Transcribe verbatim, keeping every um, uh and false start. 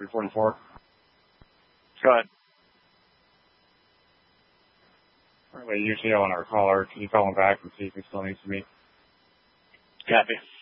three forty-four. Go ahead. Currently, usually on our caller. Can you call him back and see if he still needs to meet? Copy.